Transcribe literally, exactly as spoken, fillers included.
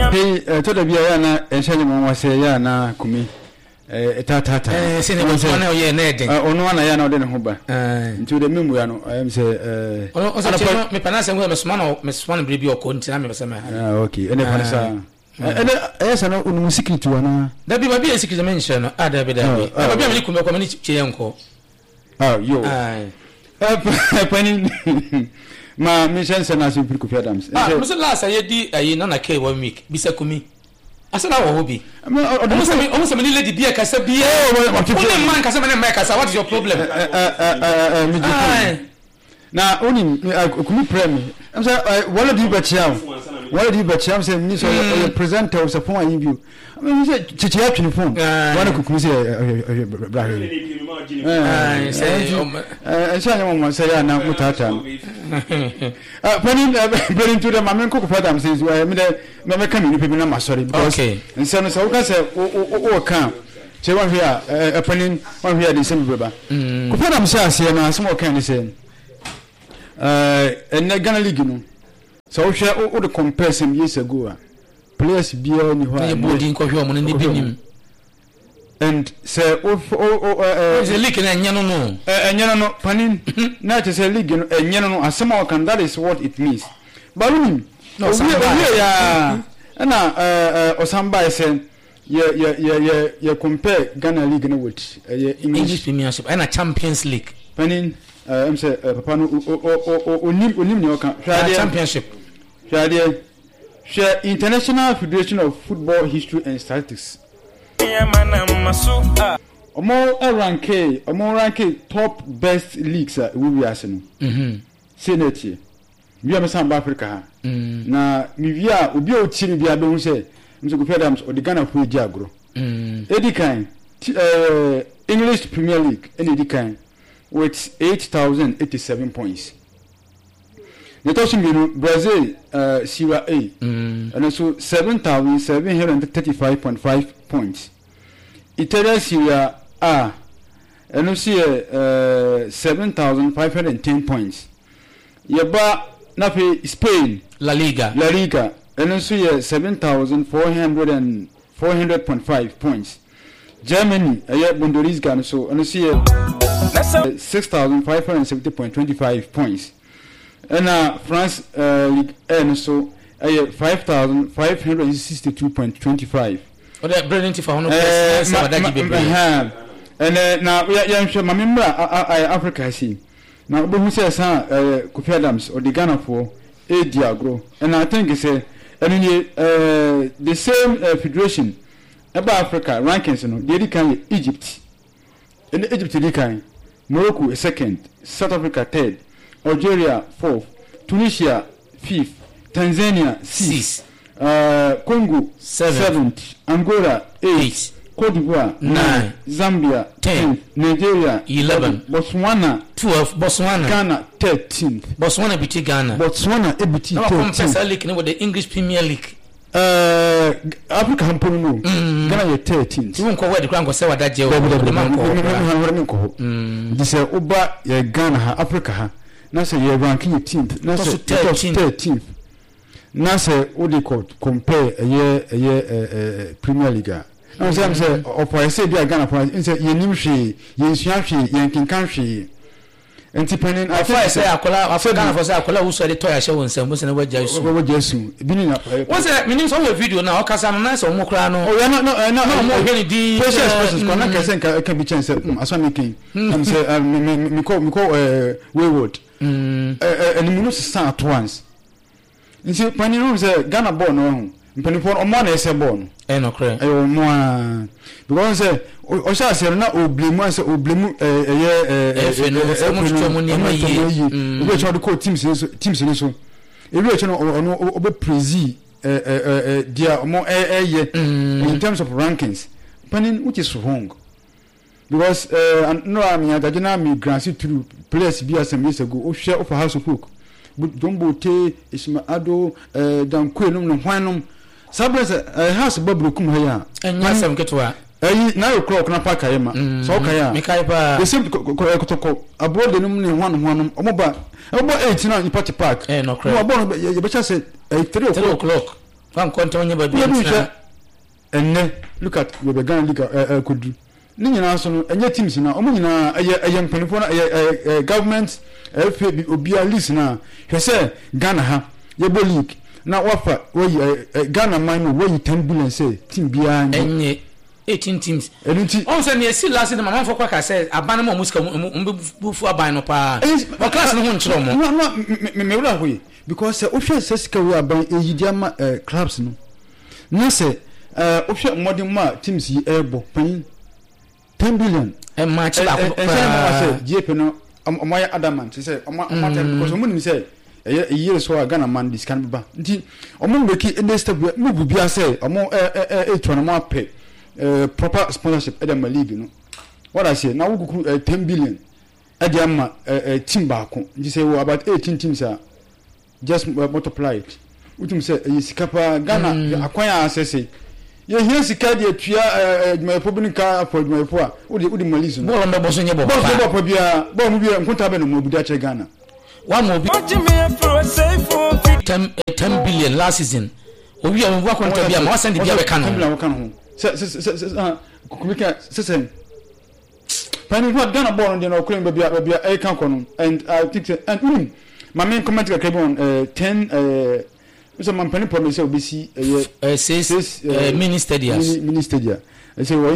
Hey, to the Biana and Shannon was a yana kumi. Eh, tata. Eh, send one of your net. On one I know then Hoba. To the Mimuano, I am say, uh, oh, me panas and Miss Mano, Miss One Baby or Continent. Okay, and the yes, I know un secret to one. That be a secret mention. Ah, there be there. I will be a community uncle. Oh, you. Aye. Penny. Ma mission sana si priku Adams. Ah, muso last I di ayi na na ke one week. Bisa kumi. Asa na wo hobi. Almost me almost me lady bia kasa bia. Only man kasa me na kasa. What is your problem? Uh uh uh na oni kumi premi. I'm say one of you betcha. One of you betcha am say me so presenter of phone interview. I mean say chichi up to phone. One kukumi say bra. Eh say eh say am say na mutata. Uh, when bring to the Mamen Cook Adam says, well, me me come in people na sorry because okay. And so so can say o o can. Say one here uh opening one here the same brother. Cook Adam says here na small can say. Uh and the Ghana League no. So share o the compare some years ago. Players be on you are boarding coffee on the benim. And say oh oh uh the league and no no and no panin not to say league and no as some can that is what it means balloon no yeah and uh Osamba say yeah yeah yeah yeah compare Ghana League no with English Premiership and a Champions League panin I'm say papa no onim onim ne oka Championship share International Federation of Football History and Statistics. Omo rank omo rank top best leagues we we asenu mhm senate we am South Africa na mi via obi o tiri bia be hu say mso Kofi Adams o de Ghana fu egi agro mhm edikan uh, English Premier League and edikan with eight thousand eighty-seven points. Netoshin Brazil uh Serie A mm. and also seven thousand seven hundred thirty-five point five points. Italy Serie A and also uh seven thousand five hundred ten points. Yaba nafi Spain La Liga La Liga and also seven thousand four hundred and four hundred point five points. Germany aya Bundesliga and so and also six thousand five hundred seventy point two five points. And uh, France uh, League and so uh, five thousand five hundred sixty-two point two five. Oh, that brilliant for one of us. And uh, now we are sure my member Africa see. Now who says uh Kofi Adams or the Ghana for a diagro. And I think it's a and uh the same uh, federation about Africa rankings you know they can Egypt. In Egypt they can Morocco is second, South Africa third. Algeria fourth, Tunisia fifth, Tanzania sixth, uh, Congo seventh, Angola eighth, Cote d'Ivoire nine, Zambia ten, Nigeria eleven, Botswana twelve, Botswana Ghana thirteenth, Botswana beat Ghana, Botswana ebiti thirteenth. League with the English Premier League. Uh, Africa hampono no Ghana ye thirteenth. You won't where the ground go say what that je. This is oba ye Ghana ha Africa ha. Na say you ranking eighteenth na say thirteenth na say what they call compare a year a year Premier League na say am say opo say be Ghana for say ye nim hwe ye nsua hwe ye nkenkan hwe entipenin I say akola afa Ghana for say akola wo so dey toy ahye won sam bo say na waja su waja su bi ni na won say meaning so video na okasa no na say omo kra no oh no no no no mo hwe ni di precious persons ko na kese nka bi chance aso me kin am say me ko me ko wayward mm eh and you start at once. You see, when you say Ghana born no, when for omo na ese born. Eh no kre. Eh omo because say o sha say na oblemu say oblemu eh eh eh eh no say mo tutu mo ni ma yi. We try to call teams teams ni so. E we try no ono obe prezi eh eh eh dia omo eh eh in terms of rankings. Panin which is wrong. Because uh no I mean that na me grants through players be as some years ago o share of House of Folk but don't bote Isma Ado uh dan kwenum no hwanum sabres uh house babru kum ha ya enya sam ketwa eh na yo clock na paka yema so ka ya me kai pa the same kotoko aboard the num ne hwanum hwanum omoba obo eight na in party park eh no crap obo ye be cha say three o'clock fan konta onye ba bi enne look at we began liga eh kodu ni nyina so no enye teams na omo nyina eye eye mpanifo na eye government F A B obia list na hwe se Ghana ha ye bo league na wafa we Ghana man no we ten billion say team bia enye eighteen teams enunti on say na si last na mama for kwa ka say aban mo musika mbufu aban no pa o class no ho nchiro mo no no me me wura hoyi because o hwe se sika we aban eyidiama clubs no na say eh o hwe modern ma teams yi ebo pan ten billion e match la ko pa say J P no omo ya adamant say omo omo because omo ni say e year so Ghana man this can be nti omo make in step mu bubia say omo eh eh twa na mo pay Uh, proper sponsorship at the league, you know. What I say now, we could uh, ten billion at the amma uh, team back. You say well, about eighteen teams are just uh, multiplied. What you say is Kappa Ghana acquire access. You hear Sikadia Tria, my public car for my poor. What the Malis? Well, I'm not saying about Bobia, Bobia, and Contabano, Mobudacha Ghana. One more ten billion last season. We are working to be a more than the Canon. Se se se se kumika se se pani what Ghana born dey no claim be be be e kan kono and I think and mm, my main comment ka kebon uh, ten uh so man pani promise obisi uh, uh, says uh, mini stadia mini stadia I say